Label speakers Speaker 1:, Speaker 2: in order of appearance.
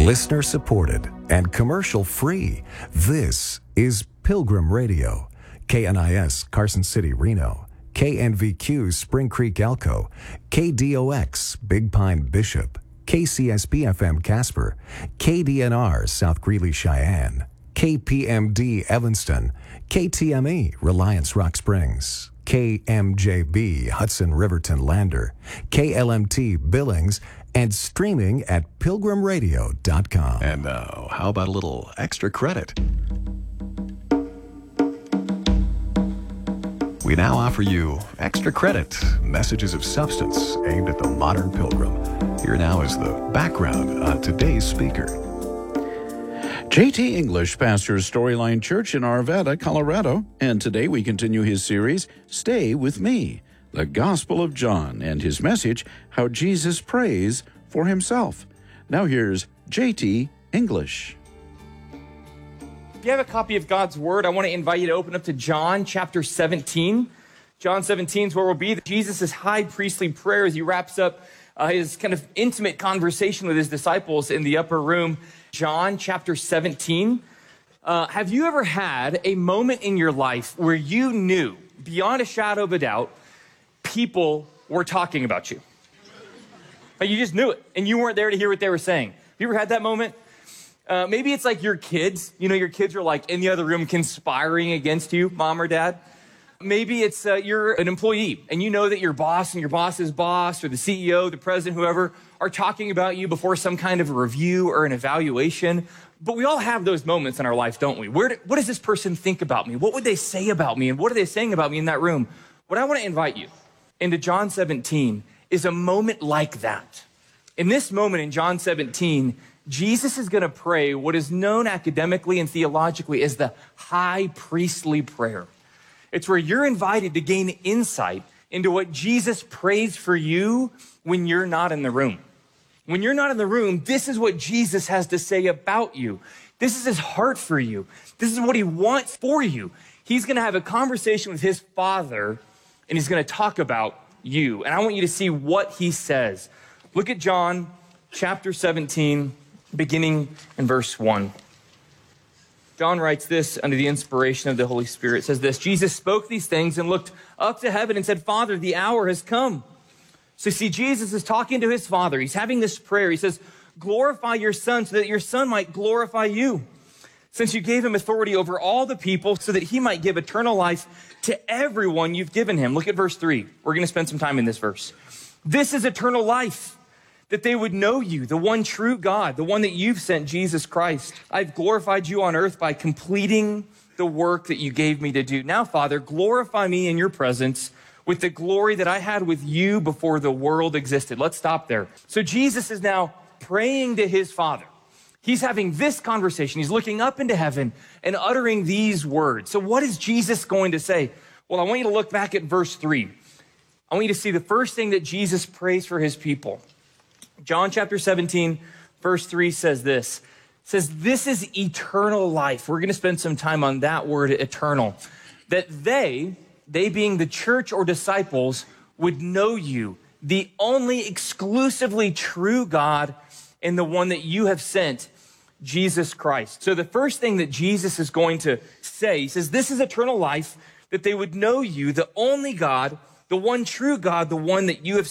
Speaker 1: Listener supported and commercial free. This is Pilgrim Radio. KNIS Carson City, Reno. KNVQ Spring Creek, Elko. KDOX Big Pine, Bishop. KCSP FM Casper. KDNR South Greeley, Cheyenne. KPMD Evanston. KTME Reliance Rock Springs. KMJB Hudson Riverton Lander. KLMT Billings. And streaming at pilgrimradio.com.
Speaker 2: And now, how about a little extra credit? We now offer you Extra Credit, messages of substance aimed at the modern pilgrim. Here now is the background on today's speaker.
Speaker 3: J.T. English pastors Storyline Church in Arvada, Colorado, and today we continue his series, Stay With Me, the Gospel of John, and his message, How Jesus Prays for Himself. Now here's J.T. English.
Speaker 4: If you have a copy of God's Word, I want to invite you to open up to John chapter 17. John 17 is where we'll be. Jesus' high priestly prayer as he wraps up his kind of intimate conversation with his disciples in the upper room. John chapter 17. Have you ever had a moment in your life where you knew, beyond a shadow of a doubt, people were talking about you? Like you just knew it, and you weren't there to hear what they were saying. Have you ever had that moment? Maybe it's like your kids. You know, your kids are like in the other room conspiring against you, mom or dad. Maybe it's you're an employee, and you know that your boss and your boss's boss or the CEO, the president, whoever, are talking about you before some kind of a review or an evaluation. But we all have those moments in our life, don't we? What does this person think about me? What would they say about me? And what are they saying about me in that room? What I want to invite you into John 17 is a moment like that. In this moment in John 17, Jesus is going to pray what is known academically and theologically as the high priestly prayer. It's where you're invited to gain insight into what Jesus prays for you when you're not in the room. When you're not in the room, this is what Jesus has to say about you. This is his heart for you. This is what he wants for you. He's going to have a conversation with his Father, and he's going to talk about you. And I want you to see what he says. Look at John chapter 17, beginning in verse 1. John writes this under the inspiration of the Holy Spirit. It says this: Jesus spoke these things and looked up to heaven and said, Father, the hour has come. So see, Jesus is talking to his Father. He's having this prayer. He says, glorify your Son so that your Son might glorify you, since you gave him authority over all the people so that he might give eternal life to everyone you've given him. Look at verse 3. We're going to spend some time in this verse. This is eternal life, that they would know you, the one true God, the one that you've sent, Jesus Christ. I've glorified you on earth by completing the work that you gave me to do. Now, Father, glorify me in your presence with the glory that I had with you before the world existed. Let's stop there. So Jesus is now praying to his Father. He's having this conversation. He's looking up into heaven and uttering these words. So what is Jesus going to say? Well, I want you to look back at verse 3. I want you to see the first thing that Jesus prays for his people. John chapter 17, verse 3 says this. It says, this is eternal life. We're going to spend some time on that word, eternal. That they being the church or disciples, would know you, the only exclusively true God and the one that you have sent, Jesus Christ. So the first thing that Jesus is going to say, he says, this is eternal life, that they would know you, the only God, the one true God, the one that you have